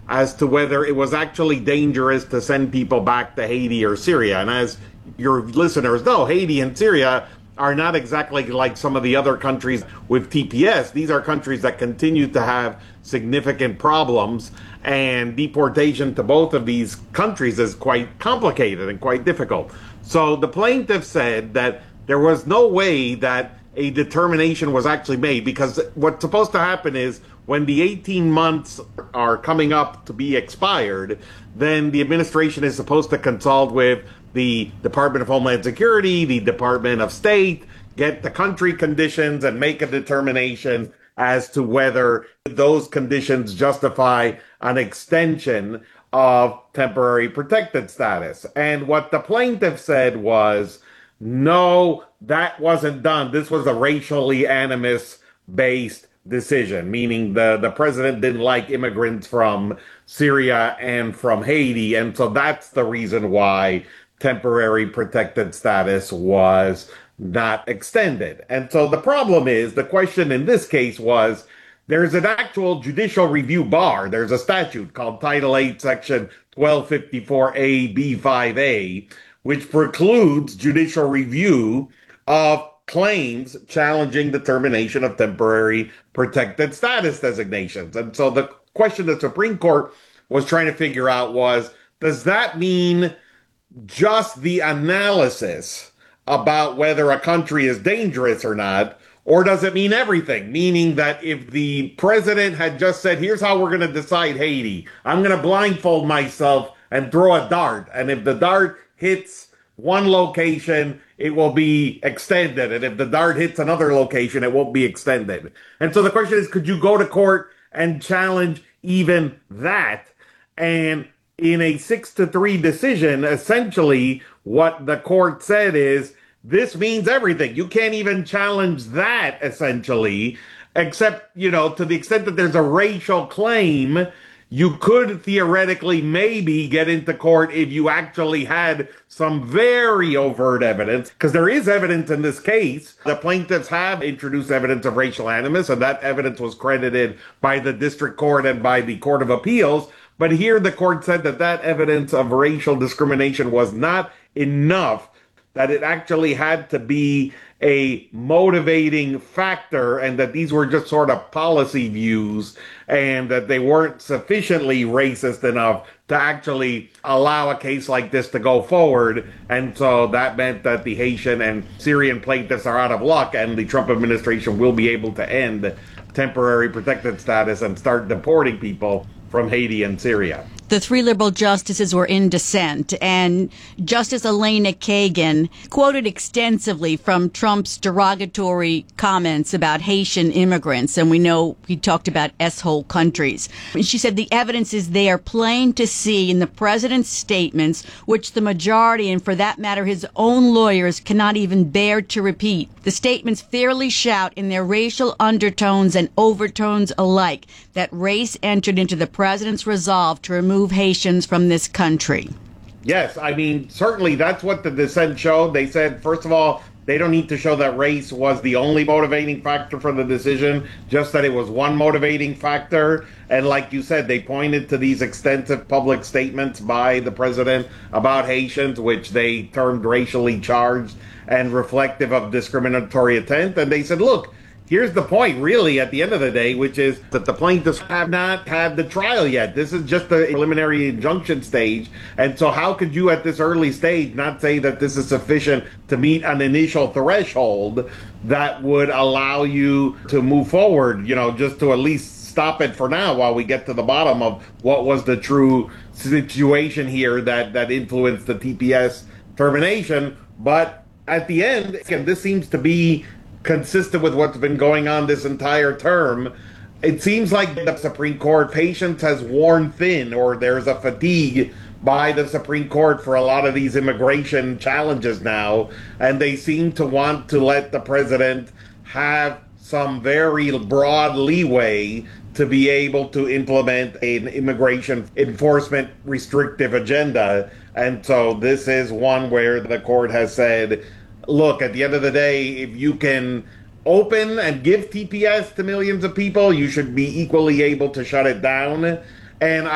as to whether it was actually dangerous to send people back to Haiti or Syria. And as your listeners know, Haiti and Syria are not exactly like some of the other countries with TPS. These are countries that continue to have significant problems, and deportation to both of these countries is quite complicated and quite difficult. So the plaintiff said that there was no way that a determination was actually made, because what's supposed to happen is when the 18 months are coming up to be expired, then the administration is supposed to consult with the Department of Homeland Security, the Department of State, get the country conditions and make a determination as to whether those conditions justify an extension of temporary protected status. And what the plaintiff said was, no, that wasn't done. This was a racially animus-based decision, meaning the president didn't like immigrants from Syria and from Haiti, and so that's the reason why temporary protected status was not extended. And so the problem is, the question in this case was, there's an actual judicial review bar. There's a statute called Title 8, Section 1254A, B5A, which precludes judicial review of claims challenging the termination of temporary protected status designations. And so the question the Supreme Court was trying to figure out was, does that mean just the analysis about whether a country is dangerous or not, or does it mean everything? Meaning that if the president had just said, here's how we're going to decide Haiti, I'm going to blindfold myself and throw a dart, and if the dart hits one location, it will be extended, and if the dart hits another location, it won't be extended. And so the question is, could you go to court and challenge even that? And in a 6-3 decision, essentially what the court said is, this means everything. You can't even challenge that, essentially, except, to the extent that there's a racial claim, you could theoretically maybe get into court if you actually had some very overt evidence, because there is evidence in this case. The plaintiffs have introduced evidence of racial animus, and that evidence was credited by the district court and by the Court of Appeals. But here the court said that that evidence of racial discrimination was not enough, that it actually had to be a motivating factor, and that these were just sort of policy views, and that they weren't sufficiently racist enough to actually allow a case like this to go forward. And so that meant that the Haitian and Syrian plaintiffs are out of luck, and the Trump administration will be able to end temporary protected status and start deporting people from Haiti and Syria. The three liberal justices were in dissent, and Justice Elena Kagan quoted extensively from Trump's derogatory comments about Haitian immigrants, and we know he talked about S-hole countries. She said the evidence is there, plain to see in the president's statements, which the majority, and for that matter his own lawyers, cannot even bear to repeat. The statements fairly shout in their racial undertones and overtones alike that race entered into the president's resolve to remove Haitians from this country. Yes, I mean, certainly that's what the dissent showed. They said, first of all, they don't need to show that race was the only motivating factor for the decision, just that it was one motivating factor. And like you said, they pointed to these extensive public statements by the president about Haitians, which they termed racially charged and reflective of discriminatory intent. And they said, look, here's the point, really, at the end of the day, which is that the plaintiffs have not had the trial yet. This is just the preliminary injunction stage. And so how could you at this early stage not say that this is sufficient to meet an initial threshold that would allow you to move forward, just to at least stop it for now while we get to the bottom of what was the true situation here that influenced the TPS termination. But at the end, again, this seems to be consistent with what's been going on this entire term. It seems like the Supreme Court patience has worn thin, or there's a fatigue by the Supreme Court for a lot of these immigration challenges now, and they seem to want to let the president have some very broad leeway to be able to implement an immigration enforcement restrictive agenda. And so this is one where the court has said, look, at the end of the day, if you can open and give TPS to millions of people, you should be equally able to shut it down. And